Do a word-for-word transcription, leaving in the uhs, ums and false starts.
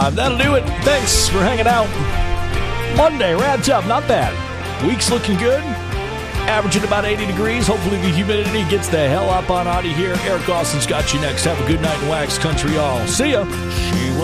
Uh, that'll do it. Thanks for hanging out. Monday, wrapped up. Not bad. Week's looking good. Averaging about eighty degrees. Hopefully the humidity gets the hell up on out of here. Eric Austin's got you next. Have a good night in Wax Country, all. See ya. She